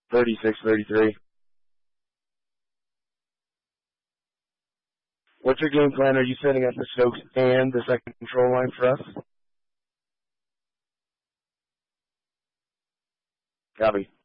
36-33. What's your game plan? Are you setting up the Stokes and the second control line for us? Copy.